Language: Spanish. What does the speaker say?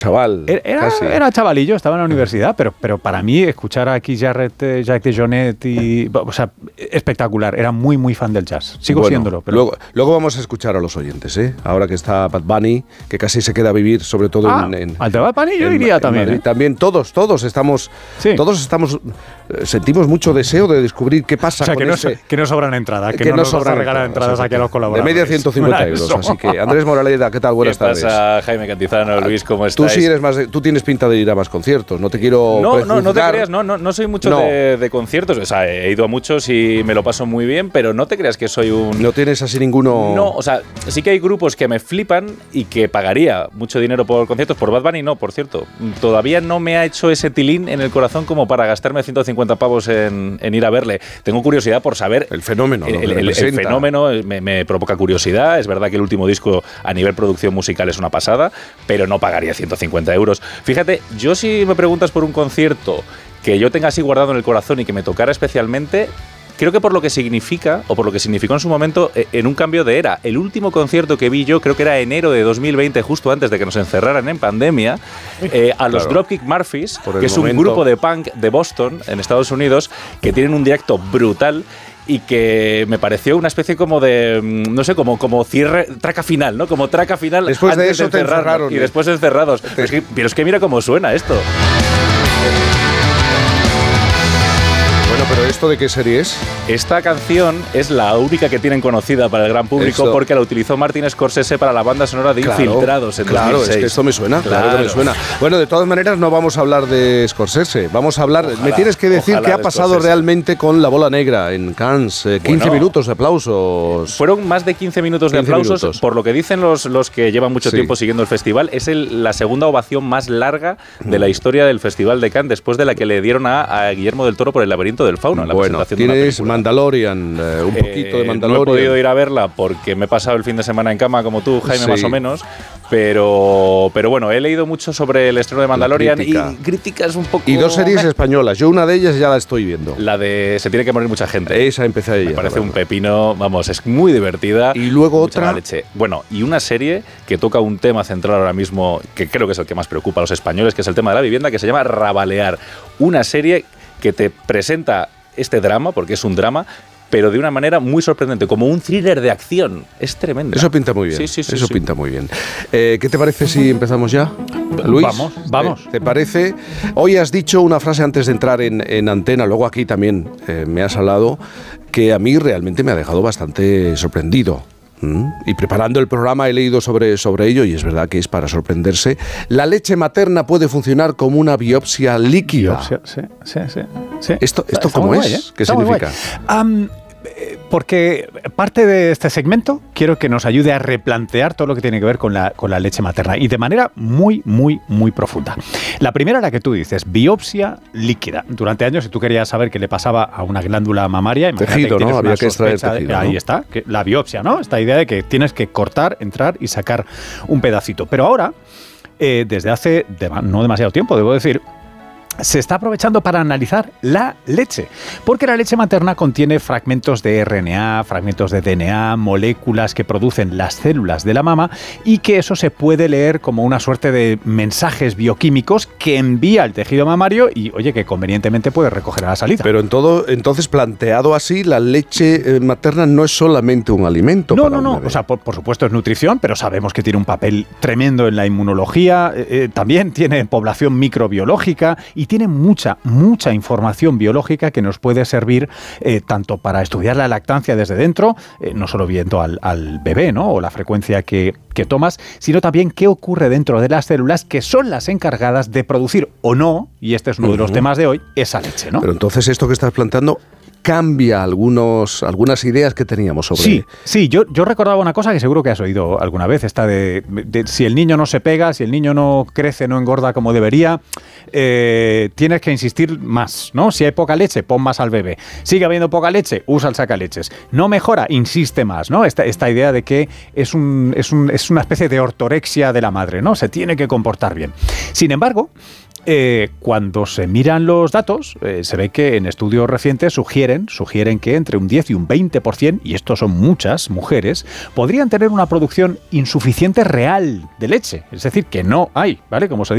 chaval. Era chavalillo, estaba en la universidad, pero para mí escuchar a Keith Jarrett, Jack DeJohnette o sea, espectacular. Era muy, muy fan del jazz. Sigo siéndolo. Pero... Luego vamos a escuchar a los oyentes, ¿eh? Ahora que está Bad Bunny, que casi se queda a vivir, sobre todo al de Bad Bunny yo iría también. Madrid. También todos estamos, sentimos mucho deseo de descubrir qué pasa con que no sobran entradas, que no nos sobran regalar entradas aquí a los colaboradores. De media 150 euros, así que Andrés Moraleda, ¿qué tal? Buenas tardes. ¿Qué pasa, Jaime Cantizano, Luis, cómo estás? Tú tienes pinta de ir a más conciertos, no te quiero no te creas, no soy mucho de conciertos, o sea, he ido a muchos y me lo paso muy bien, pero no te creas que soy un... ¿No tienes así ninguno...? No, o sea, sí que hay grupos que me flipan y que pagaría mucho dinero por conciertos, por Bad Bunny no, por cierto. Todavía no me ha hecho ese tilín en el corazón como para gastarme 150 pavos en ir a verle. Tengo curiosidad por saber... El fenómeno, ¿no? El fenómeno me provoca curiosidad, es verdad que el último disco a nivel producción musical es una pasada, pero no pagaría 150 euros. Fíjate, yo si me preguntas por un concierto que yo tenga así guardado en el corazón y que me tocara especialmente, creo que por lo que significa, o por lo que significó en su momento, en un cambio de era. El último concierto que vi yo, creo que era enero de 2020, justo antes de que nos encerraran en pandemia, a los Dropkick Murphys, que es un grupo de punk de Boston, en Estados Unidos, que tienen un directo brutal y que me pareció una especie como de, no sé, como cierre, traca final, ¿no? Como traca final. Después de eso te encerraron. Y después encerrados. Pero es que mira cómo suena esto. Bueno, pero ¿esto de qué serie es? Esta canción es la única que tienen conocida para el gran público porque la utilizó Martin Scorsese para la banda sonora de Infiltrados en 2006. Claro, es que esto me suena, claro que me suena. Bueno, de todas maneras no vamos a hablar de Scorsese, vamos a hablar... me tienes que decir qué ha pasado realmente con La Bola Negra en Cannes. 15 minutos de aplausos. Fueron más de 15 minutos de aplausos. Por lo que dicen los que llevan mucho tiempo siguiendo el festival, es la segunda ovación más larga de la historia del Festival de Cannes, después de la que le dieron a Guillermo del Toro por El laberinto del fauno. En la presentación de una película. Mandalorian, un poquito de Mandalorian. No he podido ir a verla porque me he pasado el fin de semana en cama como tú, Jaime, más o menos. Pero bueno, he leído mucho sobre el estreno de Mandalorian y críticas un poco... Y 2 series españolas. Yo una de ellas ya la estoy viendo. La de Se tiene que morir mucha gente. Esa empecé ayer. Me parece un pepino, vamos, es muy divertida. Y luego otra... leche. Bueno, y una serie que toca un tema central ahora mismo, que creo que es el que más preocupa a los españoles, que es el tema de la vivienda, que se llama Rabalear. Una serie que te presenta este drama, porque es un drama, pero de una manera muy sorprendente, como un thriller de acción. Es tremendo. Eso pinta muy bien. Sí. Pinta muy bien. ¿Qué te parece si empezamos ya, Luis? Vamos. ¿Te parece? Hoy has dicho una frase antes de entrar en antena, luego aquí también me has hablado, que a mí realmente me ha dejado bastante sorprendido. Y preparando el programa he leído sobre ello y es verdad que es para sorprenderse. La leche materna puede funcionar como una biopsia líquida. Sí. ¿Esto cómo es? ¿Qué significa? Porque parte de este segmento quiero que nos ayude a replantear todo lo que tiene que ver con la leche materna y de manera muy, muy, muy profunda. La primera, la que tú dices, biopsia líquida. Durante años, si tú querías saber qué le pasaba a una glándula mamaria, tejido, ¿no? Había que extraer tejido, ahí está, la biopsia, ¿no? Esta idea de que tienes que cortar, entrar y sacar un pedacito. Pero ahora, desde hace no demasiado tiempo, debo decir, se está aprovechando para analizar la leche, porque la leche materna contiene fragmentos de RNA, fragmentos de DNA, moléculas que producen las células de la mama y que eso se puede leer como una suerte de mensajes bioquímicos que envía el tejido mamario y, oye, que convenientemente puede recoger a la salida. Pero entonces, planteado así, la leche materna no es solamente un alimento. No. O sea, por supuesto es nutrición, pero sabemos que tiene un papel tremendo en la inmunología, también tiene población microbiológica y tiene mucha información biológica que nos puede servir tanto para estudiar la lactancia desde dentro, no solo viendo al bebé, ¿no? O la frecuencia que tomas, sino también qué ocurre dentro de las células que son las encargadas de producir o no, y este es uno de los temas de hoy, esa leche, ¿no? Pero entonces esto que estás planteando cambia algunas ideas que teníamos sobre... Sí, yo recordaba una cosa que seguro que has oído alguna vez, esta de si el niño no se pega, si el niño no crece, no engorda como debería, tienes que insistir más, ¿no? Si hay poca leche, pon más al bebé. Sigue habiendo poca leche, usa el sacaleches. No mejora, insiste más, ¿no? Esta idea de que es una especie de ortorexia de la madre, ¿no? Se tiene que comportar bien. Sin embargo, cuando se miran los datos, se ve que en estudios recientes sugieren que entre un 10 y un 20%, y estos son muchas mujeres, podrían tener una producción insuficiente real de leche. Es decir, que no hay, ¿vale? Como se dice